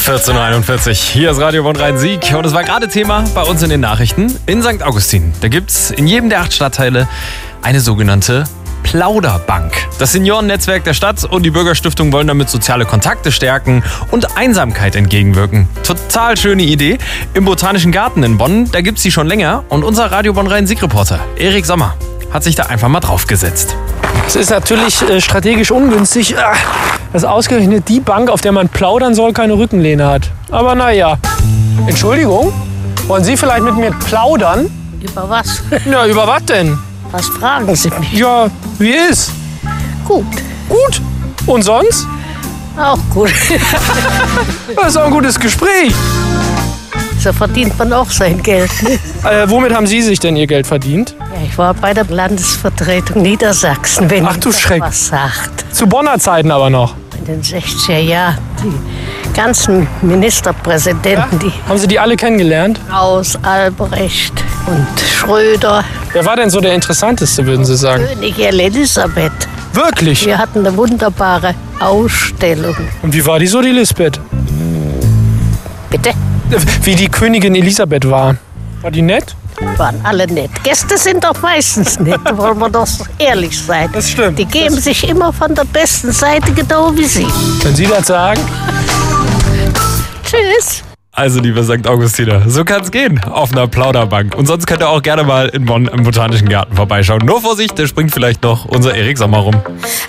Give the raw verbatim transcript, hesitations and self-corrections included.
vierzehn Uhr einundvierzig, hier ist Radio Bonn Rhein-Sieg und es war gerade Thema bei uns in den Nachrichten in Sankt Augustin. Da gibt's in jedem der acht Stadtteile eine sogenannte Plauderbank. Das Seniorennetzwerk der Stadt und die Bürgerstiftung wollen damit soziale Kontakte stärken und Einsamkeit entgegenwirken. Total schöne Idee. Im Botanischen Garten in Bonn, da gibt's die schon länger und unser Radio Bonn Rhein-Sieg-Reporter Erik Sommer hat sich da einfach mal draufgesetzt. Es ist natürlich äh, strategisch ungünstig, äh, dass ausgerechnet die Bank, auf der man plaudern soll, keine Rückenlehne hat. Aber naja. Entschuldigung, wollen Sie vielleicht mit mir plaudern? Über was? Ja, über was denn? Was fragen Sie mich? Ja, wie ist? Gut. Gut. Und sonst? Auch gut. Das ist auch ein gutes Gespräch. So verdient man auch sein Geld. Ne? Äh, womit haben Sie sich denn Ihr Geld verdient? Ja, ich war bei der Landesvertretung Niedersachsen, wenn Ach du Ihnen das Schreck. was sagt. Zu Bonner Zeiten aber noch. In den sechziger Jahren. Die ganzen Ministerpräsidenten, die Haben Sie die alle kennengelernt? Kraus, Albrecht und Schröder, Wer war denn so der Interessanteste, würden Sie sagen? Königin Elisabeth. Wirklich? Wir hatten eine wunderbare Ausstellung. Und wie war die so, die Lisbeth? Bitte? Wie die Königin Elisabeth war. War die nett? Waren alle nett. Gäste sind doch meistens nett, wollen wir doch ehrlich sein. Das stimmt. Die geben Das- sich immer von der besten Seite, genau wie Sie. Können Sie das sagen? Tschüss. Also, liebe Sankt Augustiner, so kann's gehen auf einer Plauderbank. Und sonst könnt ihr auch gerne mal in Bonn im Botanischen Garten vorbeischauen. Nur Vorsicht, da springt vielleicht noch unser Erik Sommer rum.